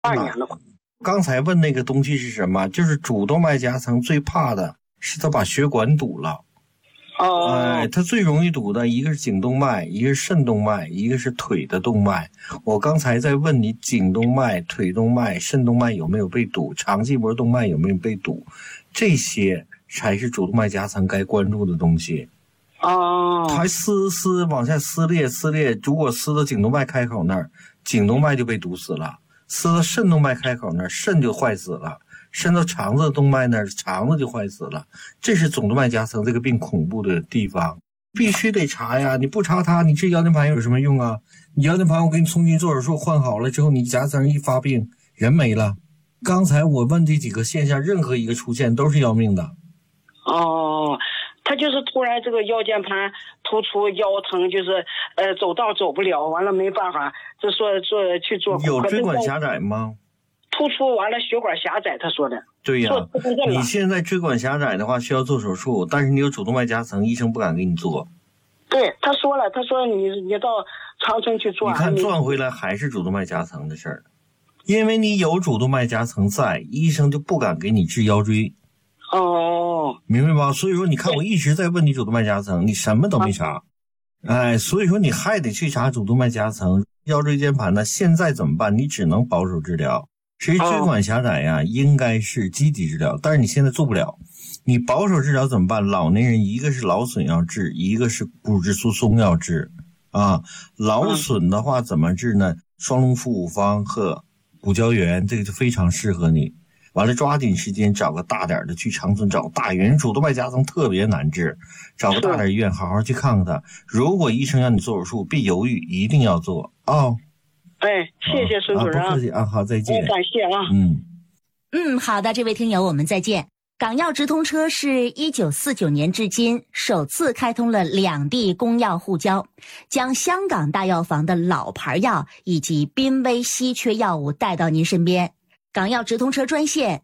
2年了。 刚才问那个东西是什么？就是主动脉夹层最怕的是它把血管堵了。它最容易堵的一个是颈动脉，一个是肾动脉，一个是腿的动脉。我刚才在问你颈动脉、腿动脉、肾动脉有没有被堵，肠系膜动脉有没有被堵，这些才是主动脉夹层该关注的东西。它撕往下撕裂，如果撕到颈动脉开口那儿，颈动脉就被堵死了；撕到肾动脉开口那儿，肾就坏死了；伸到肠子的动脉那儿，肠子就坏死了。这是主动脉夹层这个病恐怖的地方，必须得查呀！你不查它，你治腰间盘有什么用啊？你腰间盘我给你重新做手术换好了之后，你夹层一发病，人没了。刚才我问这几个现象，任何一个出现都是要命的。 他就是突然这个腰间盘突出，腰疼，就是走道走不了，完了没办法，就说去做。 有椎管狭窄吗？ 突出完了血管狭窄，他说的。 对呀，你现在椎管狭窄的话需要做手术，但是你有主动脉夹层，医生不敢给你做。 对，他说了，他说你到长春去做。 你看转回来还是主动脉夹层的事儿，因为你有主动脉夹层在，医生就不敢给你治腰椎。明白吧？所以说你看我一直在问你主动脉夹层，你什么都没查。所以说你还得去查主动脉夹层。腰椎间盘呢，现在怎么办？你只能保守治疗。其实椎管狭窄呀，应该是积极治疗，但是你现在做不了。你保守治疗怎么办？老年人一个是劳损要治，一个是骨质疏松要治。劳损的话怎么治呢？双龙附五方和骨胶原，这个就非常适合你。完了抓紧时间找个大点的，去长春找大医院。主动脉夹层特别难治，找个大点医院好好去看看他。如果医生让你做手术，别犹豫，一定要做谢谢孙主任。 不客气啊，好，再见。 感谢啊。 好的，这位听友，我们再见。港药直通车是1949年至今首次开通了两地公药互交，将香港大药房的老牌药以及濒危稀缺药物带到您身边。港药直通车专线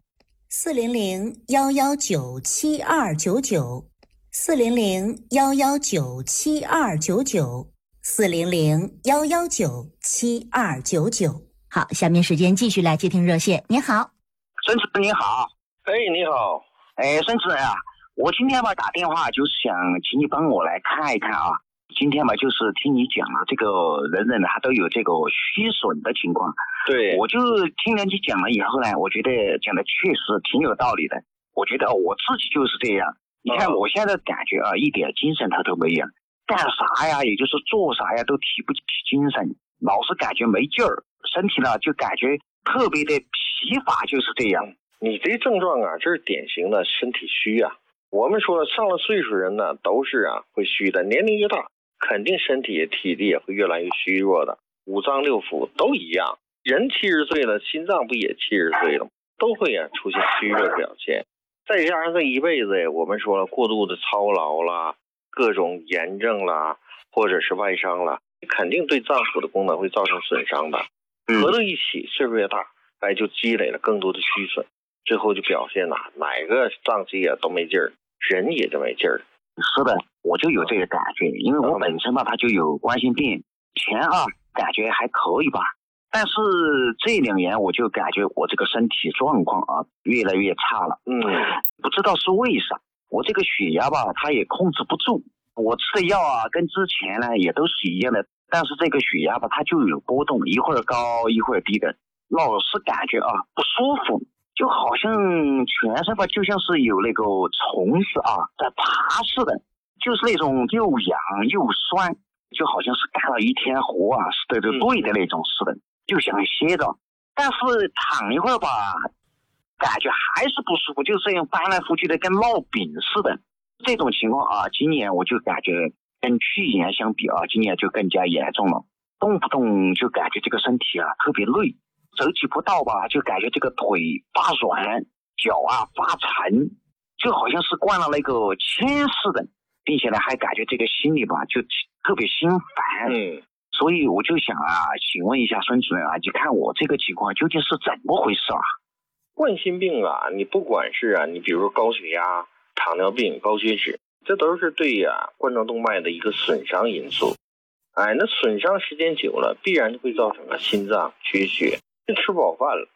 400-119-7299，400-119-7299，400-119-7299。好，下面时间继续来接听热线。您好， 孙主任你好。 你好。 孙主任啊，我今天吧打电话就是想请你帮我来看一看啊。今天吧就是听你讲了这个人人他都有这个虚损的情况。 对， 我就听了你讲了以后呢，我觉得讲的确实挺有道理的。我觉得我自己就是这样。你看我现在感觉一点精神头都没有，干啥呀也就是做啥呀都提不起精神，老是感觉没劲儿，身体呢就感觉特别的疲乏，就是这样。 你这症状啊，这是典型的身体虚啊。我们说上了岁数人呢都是会虚的，年龄越大肯定身体体力也会越来越虚弱的，五脏六腑都一样。人70岁了，心脏不也70岁了，都会出现虚弱表现。再加上这一辈子我们说了过度的操劳啦，各种炎症啦，或者是外伤啦，肯定对脏腑的功能会造成损伤的。合到一起岁数越大，就积累了更多的虚损，最后就表现哪个脏器都没劲儿，人也就没劲儿。 是的，我就有这个感觉，因为我本身吧，他就有冠心病，前感觉还可以吧，但是这2年我就感觉我这个身体状况越来越差了。不知道是为啥，我这个血压吧，它也控制不住。我吃的药跟之前呢也都是一样的，但是这个血压吧，它就有波动，一会儿高一会儿低的，老是感觉不舒服。就好像全身吧，就像是有那个虫子在爬似的，就是那种又痒又酸，就好像是干了一天活是的对的那种似的，就想歇着，但是躺一会儿吧，感觉还是不舒服，就这样翻来覆去的跟烙饼似的。这种情况今年我就感觉跟去年相比今年就更加严重了，动不动就感觉这个身体特别累。走几步道吧，就感觉这个腿发软，脚发沉，就好像是灌了那个铅似的，并且呢还感觉这个心里吧就特别心烦。所以我就想请问一下孙主任你看我这个情况究竟是怎么回事冠心病你不管是你比如说高血压、糖尿病、高血脂，这都是对冠状动脉的一个损伤因素。那损伤时间久了，必然会造成心脏缺血， 吃不饱饭了。